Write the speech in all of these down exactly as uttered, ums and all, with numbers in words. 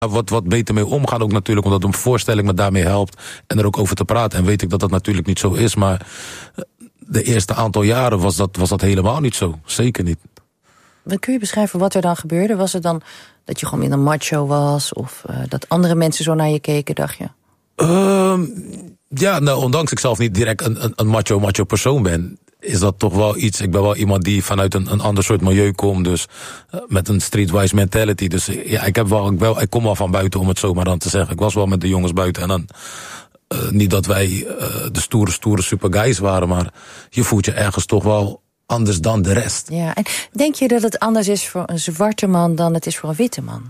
Wat, wat beter mee omgaan ook natuurlijk, omdat een voorstelling me daarmee helpt en er ook over te praten. En weet ik dat dat natuurlijk niet zo is, maar de eerste aantal jaren was dat, was dat helemaal niet zo. Zeker niet. Dan kun je beschrijven wat er dan gebeurde? Was het dan dat je gewoon minder macho was? Of uh, dat andere mensen zo naar je keken, dacht je? Uh, ja, nou, ondanks ik zelf niet direct een, een, een macho, macho persoon ben, is dat toch wel iets. Ik ben wel iemand die vanuit een, een ander soort milieu komt, dus uh, met een streetwise mentality. Dus ja, ik, heb wel, ik, wel, ik kom wel van buiten, om het zo maar dan te zeggen. Ik was wel met de jongens buiten en dan uh, niet dat wij uh, de stoere, stoere super guys waren, maar je voelt je ergens toch wel anders dan de rest. Ja, en denk je dat het anders is voor een zwarte man dan het is voor een witte man?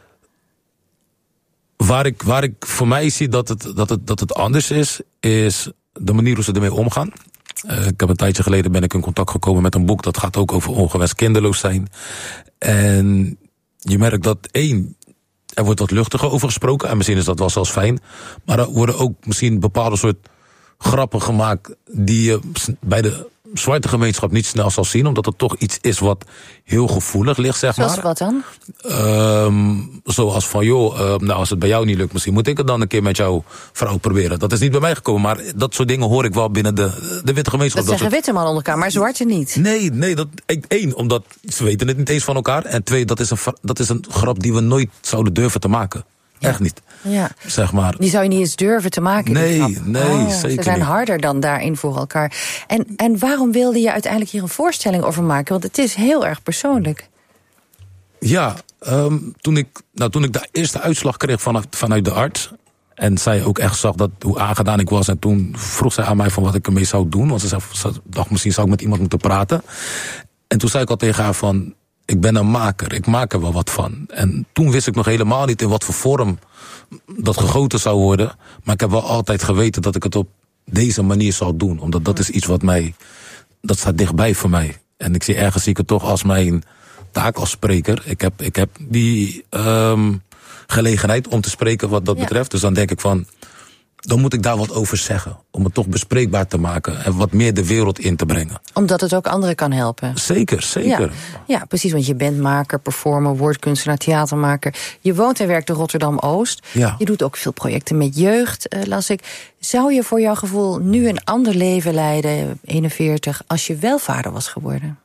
Waar ik, waar ik voor mij zie dat het, dat, het, dat het anders is, is de manier hoe ze ermee omgaan. Uh, ik heb een tijdje geleden ben ik in contact gekomen met een boek dat gaat ook over ongewenst kinderloos zijn. En je merkt dat één, er wordt wat luchtiger over gesproken en misschien is dat wel zelfs fijn. Maar er worden ook misschien bepaalde soort grappen gemaakt die je bij de zwarte gemeenschap niet snel zal zien, omdat het toch iets is wat heel gevoelig ligt, zeg Zoals maar. wat dan? Um, zoals van, joh, uh, nou als het bij jou niet lukt, misschien moet ik het dan een keer met jouw vrouw proberen. Dat is niet bij mij gekomen, maar dat soort dingen hoor ik wel binnen de, de witte gemeenschap. Dat, dat zeggen witte mannen onder elkaar, maar zwarte niet. Nee, nee, dat, één, omdat ze weten het niet eens van elkaar. En twee, dat is een, dat is een grap die we nooit zouden durven te maken. Ja. Echt niet. Ja. Zeg maar. Die zou je niet eens durven te maken. Nee, nee, oh, zeker Ze zijn niet. harder dan daarin voor elkaar. En, en waarom wilde je uiteindelijk hier een voorstelling over maken? Want het is heel erg persoonlijk. Ja, um, toen, ik, nou, toen ik de eerste uitslag kreeg vanuit, vanuit de arts, en zij ook echt zag dat, hoe aangedaan ik was, en toen vroeg zij aan mij van wat ik ermee zou doen. Want ze, zei, ze dacht, misschien zou ik met iemand moeten praten. En toen zei ik al tegen haar van, ik ben een maker, ik maak er wel wat van. En toen wist ik nog helemaal niet in wat voor vorm dat gegoten zou worden. Maar ik heb wel altijd geweten dat ik het op deze manier zal doen. Omdat dat is iets wat mij, dat staat dichtbij voor mij. En ik zie ergens zie ik het toch als mijn taak als spreker. Ik heb, ik heb die um, gelegenheid om te spreken wat dat ja. betreft. Dus dan denk ik van, dan moet ik daar wat over zeggen. Om het toch bespreekbaar te maken. En wat meer de wereld in te brengen. Omdat het ook anderen kan helpen. Zeker, zeker. Ja, ja precies. Want je bent maker, performer, woordkunstenaar, theatermaker. Je woont en werkt in Rotterdam-Oost. Ja. Je doet ook veel projecten met jeugd, uh, las ik. Zou je voor jouw gevoel nu een ander leven leiden, eenenveertig, als je wel vader was geworden?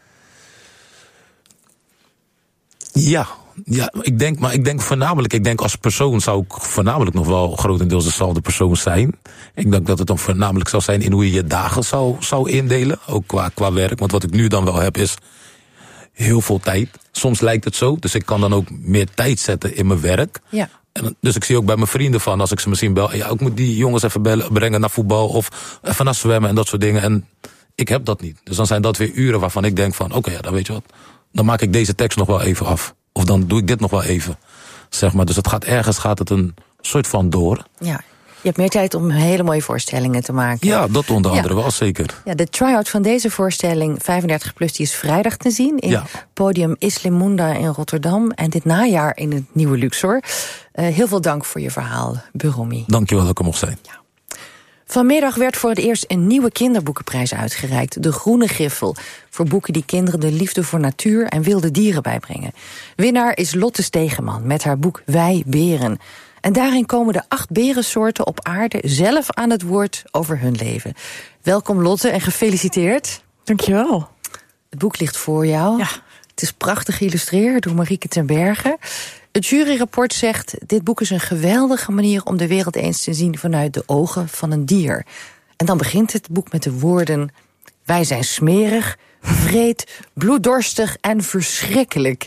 Ja, ja, ik denk, maar ik denk voornamelijk, ik denk als persoon zou ik voornamelijk nog wel grotendeels dezelfde persoon zijn. Ik denk dat het dan voornamelijk zou zijn in hoe je je dagen zou, zou indelen, ook qua, qua werk. Want wat ik nu dan wel heb is heel veel tijd. Soms lijkt het zo, dus ik kan dan ook meer tijd zetten in mijn werk. Ja. En dus ik zie ook bij mijn vrienden van, als ik ze misschien bel, ja, ik moet die jongens even bellen, brengen naar voetbal of even naar zwemmen en dat soort dingen. En ik heb dat niet. Dus dan zijn dat weer uren waarvan ik denk van, oké, okay, ja, dan weet je wat, dan maak ik deze tekst nog wel even af. Of dan doe ik dit nog wel even, zeg maar. Dus het gaat ergens gaat het een soort van door. Ja, je hebt meer tijd om hele mooie voorstellingen te maken. Ja, dat onder andere ja. wel, zeker. Ja, de try-out van deze voorstelling, vijfendertig plus, die is vrijdag te zien in ja. Podium Islimunda in Rotterdam. En dit najaar in het Nieuwe Luxor. Uh, heel veel dank voor je verhaal, Buromi. Dank je wel dat ik er mocht zijn. Ja. Vanmiddag werd voor het eerst een nieuwe kinderboekenprijs uitgereikt. De Groene Griffel. Voor boeken die kinderen de liefde voor natuur en wilde dieren bijbrengen. Winnaar is Lotte Stegeman met haar boek Wij Beren. En daarin komen de acht berensoorten op aarde zelf aan het woord over hun leven. Welkom Lotte en gefeliciteerd. Dankjewel. Het boek ligt voor jou. Ja. Het is prachtig geïllustreerd door Marieke ten Berge. Het juryrapport zegt, dit boek is een geweldige manier om de wereld eens te zien vanuit de ogen van een dier. En dan begint het boek met de woorden, wij zijn smerig, vreed, bloeddorstig en verschrikkelijk.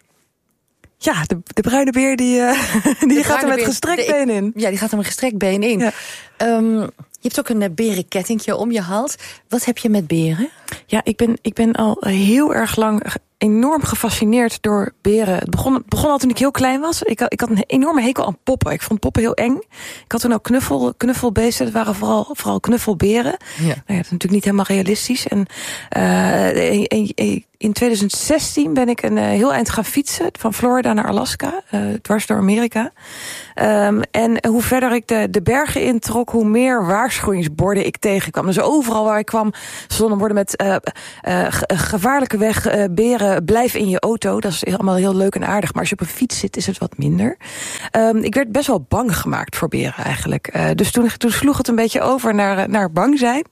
Ja, de, de bruine beer die, uh, die gaat er met gestrekt been in. Ja, die gaat er met gestrekt been in. Ja. Um, je hebt ook een uh, berenkettingje om je hals. Wat heb je met beren? Ja, ik ben, ik ben al heel erg lang enorm gefascineerd door beren. Het begon, het begon al toen ik heel klein was. Ik, ik had een enorme hekel aan poppen. Ik vond poppen heel eng. Ik had toen ook knuffel, knuffelbeesten. Het waren vooral, vooral knuffelberen. Ja. Nou ja, dat is natuurlijk niet helemaal realistisch. En uh, een, een, in twintig zestien ben ik een uh, heel eind gaan fietsen. Van Florida naar Alaska. Uh, dwars door Amerika. Um, en hoe verder ik de, de bergen introk, hoe meer waarschuwingsborden ik tegenkwam. Dus overal waar ik kwam stonden borden met uh, uh, gevaarlijke weg, uh, beren, blijf in je auto. Dat is allemaal heel leuk en aardig. Maar als je op een fiets zit, is het wat minder. Um, ik werd best wel bang gemaakt voor beren eigenlijk. Uh, dus toen, toen sloeg het een beetje over naar, naar bang zijn.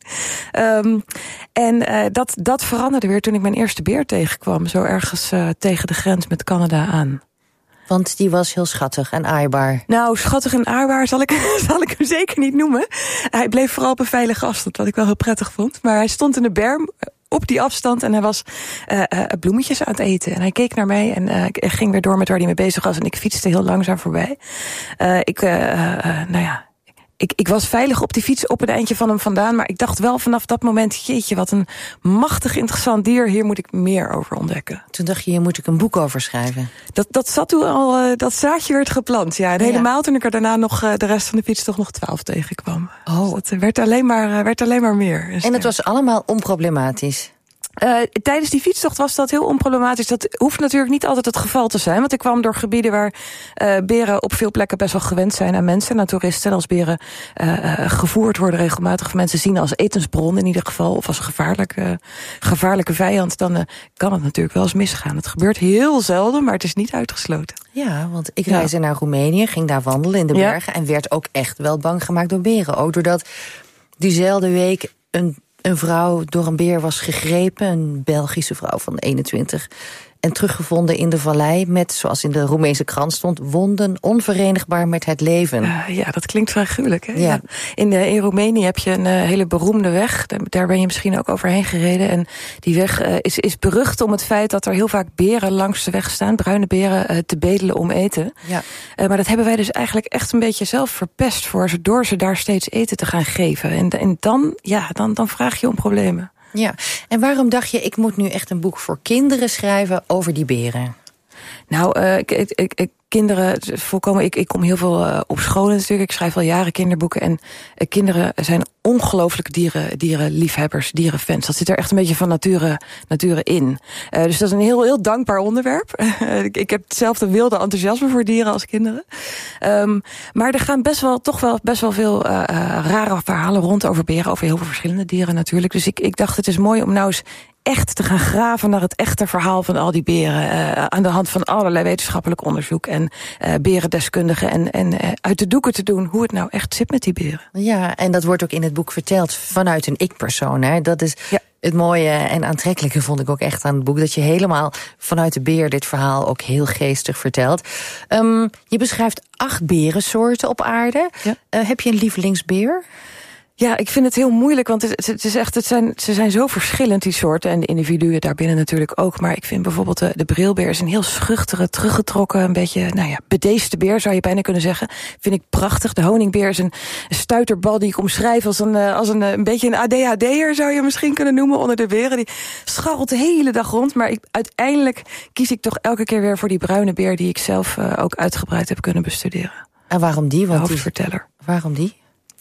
Um, en uh, dat, dat veranderde weer toen ik mijn eerste beer tegenkwam. Zo ergens uh, tegen de grens met Canada aan. Want die was heel schattig en aaibaar. Nou, schattig en aaibaar zal ik, zal ik hem zeker niet noemen. Hij bleef vooral op een veilige afstand, wat ik wel heel prettig vond. Maar hij stond in de berm op die afstand en hij was uh, uh, bloemetjes aan het eten. En hij keek naar mij en uh, ik ging weer door met waar hij mee bezig was. En ik fietste heel langzaam voorbij. Uh, ik, uh, uh, nou ja... Ik, ik was veilig op die fiets op een eindje van hem vandaan. Maar ik dacht wel vanaf dat moment, jeetje, wat een machtig interessant dier. Hier moet ik meer over ontdekken. Toen dacht je, hier moet ik een boek over schrijven. Dat, dat zat toen al, uh, dat zaadje werd geplant. Ja, en helemaal ja. Toen ik er daarna nog uh, de rest van de fiets toch nog twaalf tegenkwam. Oh. Dus dat werd alleen maar, uh, werd alleen maar meer. Dus en het was allemaal onproblematisch. Uh, tijdens die fietstocht was dat heel onproblematisch. Dat hoeft natuurlijk niet altijd het geval te zijn. Want ik kwam door gebieden waar uh, beren op veel plekken best wel gewend zijn aan mensen en aan toeristen. En als beren uh, uh, gevoerd worden regelmatig, of mensen zien als etensbron in ieder geval, of als een gevaarlijke, gevaarlijke vijand, dan uh, kan het natuurlijk wel eens misgaan. Het gebeurt heel zelden, maar het is niet uitgesloten. Ja, want ik reisde ja. naar Roemenië, ging daar wandelen in de bergen ja. en werd ook echt wel bang gemaakt door beren. Ook doordat diezelfde week een Een vrouw door een beer was gegrepen, een Belgische vrouw van eenentwintig... en teruggevonden in de vallei met, zoals in de Roemeense krant stond, wonden onverenigbaar met het leven. Uh, ja, dat klinkt vrij gruwelijk. Hè? Ja. Ja. In, uh, in Roemenië heb je een uh, hele beroemde weg. Daar ben je misschien ook overheen gereden. En die weg uh, is, is berucht om het feit dat er heel vaak beren langs de weg staan, bruine beren, uh, te bedelen om eten. Ja. Uh, maar dat hebben wij dus eigenlijk echt een beetje zelf verpest voor ze, door ze daar steeds eten te gaan geven. En, en dan, ja, dan, dan vraag je om problemen. Ja, en waarom dacht je, ik moet nu echt een boek voor kinderen schrijven over die beren? Nou, uh, ik, ik, ik, kinderen, volkomen, ik, ik kom heel veel uh, op scholen natuurlijk. Ik schrijf al jaren kinderboeken. En uh, kinderen zijn ongelooflijk dieren, dierenliefhebbers, dierenfans. Dat zit er echt een beetje van nature, nature in. Uh, dus dat is een heel, heel dankbaar onderwerp. Uh, ik, ik heb hetzelfde wilde enthousiasme voor dieren als kinderen. Um, maar er gaan best wel, toch wel best wel veel uh, uh, rare verhalen rond over beren. Over heel veel verschillende dieren natuurlijk. Dus ik, ik dacht, het is mooi om nou eens echt te gaan graven naar het echte verhaal van al die beren. Uh, aan de hand van allerlei wetenschappelijk onderzoek en uh, berendeskundigen. En, en uh, uit de doeken te doen hoe het nou echt zit met die beren. Ja, en dat wordt ook in het boek verteld vanuit een ik-persoon. Hè? Dat is ja. Het mooie en aantrekkelijke vond ik ook echt aan het boek. Dat je helemaal vanuit de beer dit verhaal ook heel geestig vertelt. Um, je beschrijft acht berensoorten op aarde. Ja. Uh, heb je een lievelingsbeer? Ja, ik vind het heel moeilijk, want het, het is echt, het zijn, ze zijn zo verschillend, die soorten, en de individuen daarbinnen natuurlijk ook. Maar ik vind bijvoorbeeld de, de brilbeer is een heel schuchtere, teruggetrokken, een beetje, nou ja, bedeesde beer, zou je bijna kunnen zeggen. Vind ik prachtig. De honingbeer is een, een stuiterbal die ik omschrijf als een, als een, een beetje een A D H D'er, zou je misschien kunnen noemen, onder de beren. Die scharrelt de hele dag rond, maar ik, uiteindelijk kies ik toch elke keer weer voor die bruine beer, die ik zelf uh, ook uitgebreid heb kunnen bestuderen. En waarom die? Want de hoofdverteller. Die, waarom die?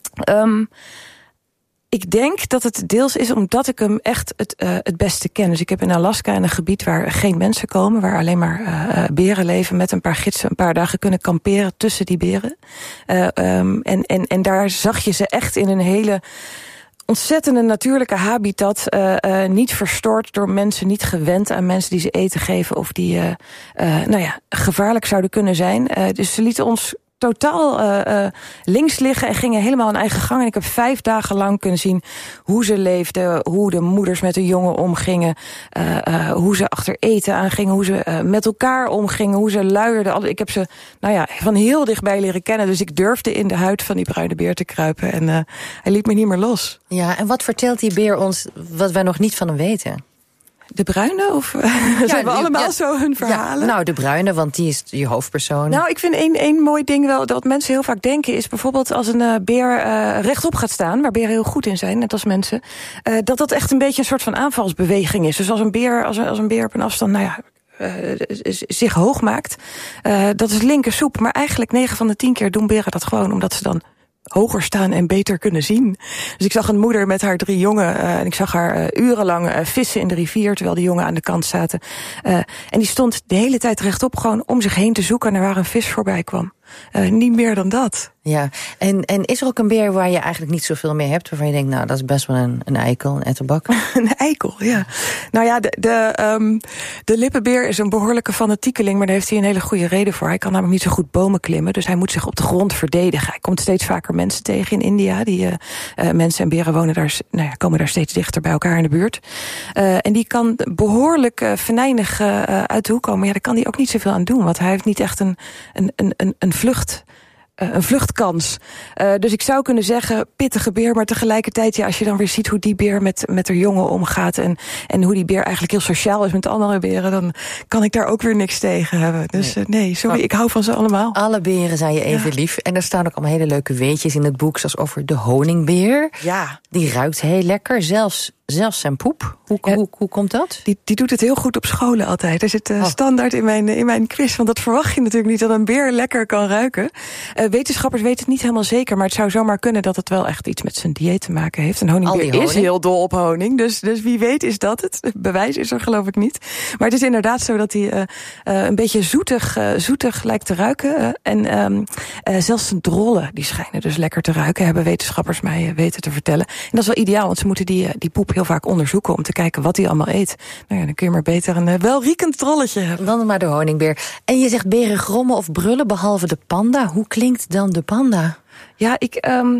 Um, Ik denk dat het deels is omdat ik hem echt het, uh, het beste ken. Dus ik heb in Alaska in een gebied waar geen mensen komen, waar alleen maar uh, beren leven, met een paar gidsen een paar dagen kunnen kamperen tussen die beren. Uh, um, en, en, en daar zag je ze echt in een hele ontzettende natuurlijke habitat, uh, uh, niet verstoord door mensen, niet gewend aan mensen die ze eten geven of die uh, uh, nou ja, gevaarlijk zouden kunnen zijn. Uh, dus ze lieten ons totaal uh, uh, links liggen en gingen helemaal hun eigen gang. En ik heb vijf dagen lang kunnen zien hoe ze leefden, hoe de moeders met de jongen omgingen, uh, uh, hoe ze achter eten aangingen, hoe ze uh, met elkaar omgingen, hoe ze luierden. Ik heb ze, nou ja, van heel dichtbij leren kennen. Dus ik durfde in de huid van die bruine beer te kruipen. En uh, hij liet me niet meer los. Ja, en wat vertelt die beer ons wat wij nog niet van hem weten? De bruine? Of ja, ze hebben allemaal ja, zo hun verhalen? Ja, nou, de bruine, want die is je hoofdpersoon. Nou, ik vind één, één mooi ding wel, dat mensen heel vaak denken, is bijvoorbeeld als een uh, beer uh, rechtop gaat staan, waar beren heel goed in zijn, net als mensen, uh, dat dat echt een beetje een soort van aanvalsbeweging is. Dus als een beer, als een, als een beer op een afstand, nou ja, Uh, zich hoog maakt, uh, dat is linker soep. Maar eigenlijk negen van de tien keer doen beren dat gewoon omdat ze dan hoger staan en beter kunnen zien. Dus ik zag een moeder met haar drie jongen uh, en ik zag haar uh, urenlang uh, vissen in de rivier terwijl de jongen aan de kant zaten. Uh, en die stond de hele tijd rechtop gewoon om zich heen te zoeken naar waar een vis voorbij kwam. Uh, niet meer dan dat. Ja, en, en is er ook een beer waar je eigenlijk niet zoveel mee hebt, waarvan je denkt, nou, dat is best wel een, een eikel, een etterbak? Een eikel, ja. Nou ja, de, de, um, de lippenbeer is een behoorlijke fanatiekeling, maar daar heeft hij een hele goede reden voor. Hij kan namelijk niet zo goed bomen klimmen, dus hij moet zich op de grond verdedigen. Hij komt steeds vaker mensen tegen in India. Die uh, uh, mensen en beren wonen daar, nou ja, komen daar steeds dichter bij elkaar in de buurt. Uh, en die kan behoorlijk uh, venijnig uh, uit de hoek komen. Maar ja, daar kan hij ook niet zoveel aan doen, want hij heeft niet echt een, een, een, een, een vlucht. Uh, een vluchtkans. Uh, dus ik zou kunnen zeggen, pittige beer, maar tegelijkertijd, ja, als je dan weer ziet hoe die beer met, met haar jongen omgaat en, en hoe die beer eigenlijk heel sociaal is met andere beren, dan kan ik daar ook weer niks tegen hebben. Dus nee, uh, nee sorry, maar ik hou van ze allemaal. Alle beren zijn je even ja. lief. En er staan ook allemaal hele leuke weetjes in het boek, zoals over de honingbeer. Ja. Die ruikt heel lekker, zelfs, zelfs zijn poep. Hoe, ja, hoe, hoe komt dat? Die, die doet het heel goed op scholen altijd. Er zit uh, oh. standaard in mijn, in mijn quiz, want dat verwacht je natuurlijk niet, dat een beer lekker kan ruiken. Uh, wetenschappers weten het niet helemaal zeker, maar het zou zomaar kunnen dat het wel echt iets met zijn dieet te maken heeft. Een honingbeer honing. is heel dol op honing, dus, dus wie weet is dat het. Bewijs is er geloof ik niet. Maar het is inderdaad zo dat hij uh, uh, een beetje zoetig, uh, zoetig lijkt te ruiken. Uh, en um, uh, zelfs de drollen, die schijnen dus lekker te ruiken, hebben wetenschappers mij uh, weten te vertellen. En dat is wel ideaal, want ze moeten die, uh, die poep heel vaak onderzoeken om te kijken wat hij allemaal eet. Nou ja, dan kun je maar beter een uh, welriekend drolletje hebben. Dan maar de honingbeer. En je zegt beren grommen of brullen, behalve de panda. Hoe klinkt dan de panda? Ja, ik um,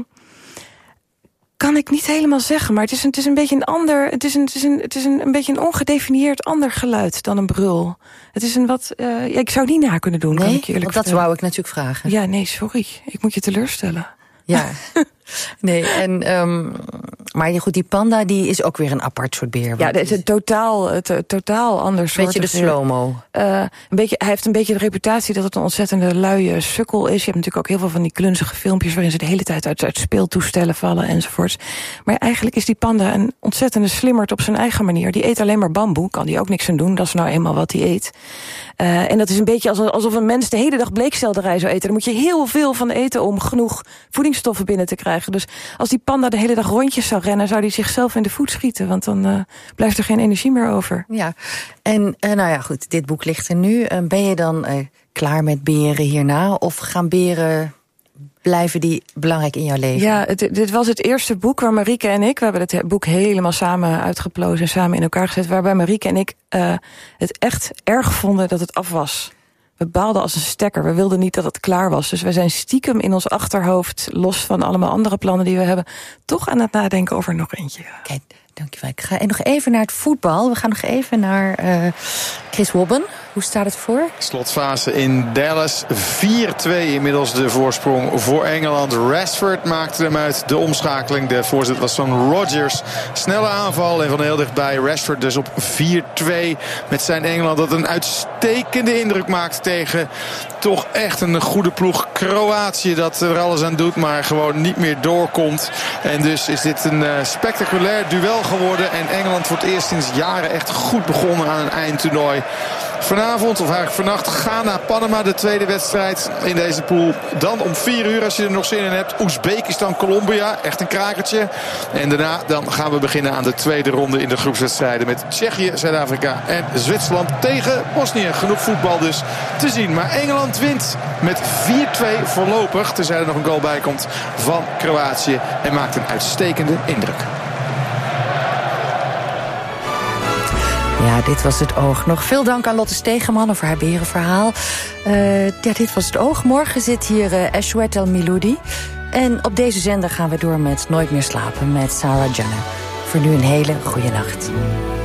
kan ik niet helemaal zeggen, maar het is een, het is een beetje een ander, het is een, het is een, het is een, een beetje een ongedefinieerd ander geluid dan een brul. Het is een wat, uh, ja, ik zou het niet na kunnen doen, nee, kan ik je eerlijk want dat vertellen. wou ik natuurlijk vragen. Ja, nee, sorry, ik moet je teleurstellen. Ja, nee, en um, maar goed, die panda die is ook weer een apart soort beer. Ja, het is een totaal, het, het, totaal ander soort. Beetje de slow-mo. Uh, een beetje, hij heeft een beetje de reputatie dat het een ontzettende luie sukkel is. Je hebt natuurlijk ook heel veel van die klunzige filmpjes waarin ze de hele tijd uit, uit speeltoestellen vallen enzovoorts. Maar eigenlijk is die panda een ontzettende slimmerd op zijn eigen manier. Die eet alleen maar bamboe, kan die ook niks aan doen. Dat is nou eenmaal wat hij eet. Uh, en dat is een beetje alsof een mens de hele dag bleekselderij zou eten. Dan moet je heel veel van eten om genoeg voedingsstoffen binnen te krijgen. Dus als die panda de hele dag rondjes zou rennen, zou die zichzelf in de voet schieten. Want dan uh, blijft er geen energie meer over. Ja, en uh, nou ja, goed, dit boek ligt er nu. Uh, ben je dan uh, klaar met beren hierna? Of gaan beren, blijven die belangrijk in jouw leven? Ja, het, dit was het eerste boek waar Marieke en ik, we hebben het boek helemaal samen uitgeplozen en samen in elkaar gezet, waarbij Marieke en ik uh, het echt erg vonden dat het af was. We baalden als een stekker. We wilden niet dat het klaar was. Dus we zijn stiekem in ons achterhoofd, los van allemaal andere plannen die we hebben, toch aan het nadenken over nog eentje. Kijk, dankjewel. Ik ga nog even naar het voetbal. We gaan nog even naar uh, Chris Wobben. Hoe staat het voor? Slotfase in Dallas. vier twee inmiddels de voorsprong voor Engeland. Rashford maakte hem uit de omschakeling. De voorzet was van Rodgers. Snelle aanval en van heel dichtbij. Rashford dus op vier twee met zijn Engeland. Dat een uitstekende indruk maakt tegen toch echt een goede ploeg Kroatië. Dat er alles aan doet, maar gewoon niet meer doorkomt. En dus is dit een uh, spectaculair duel geworden. En Engeland voor het eerst sinds jaren echt goed begonnen aan een eindtoernooi. Vanavond, of eigenlijk vannacht, Ghana, Panama, de tweede wedstrijd in deze pool. Dan om vier uur, als je er nog zin in hebt, Oezbekistan, Colombia. Echt een krakertje. En daarna dan gaan we beginnen aan de tweede ronde in de groepswedstrijden met Tsjechië, Zuid-Afrika en Zwitserland tegen Bosnië. Genoeg voetbal dus te zien. Maar Engeland wint met vier twee voorlopig, tenzij er nog een goal bij komt van Kroatië. En maakt een uitstekende indruk. Ja, dit was Het Oog. Nog veel dank aan Lotte Stegeman over haar berenverhaal. Uh, ja, dit was Het Oog. Morgen zit hier uh, Ashwet El Miloudi. En op deze zender gaan we door met Nooit meer slapen met Sarah Jenner. Voor nu een hele goede nacht.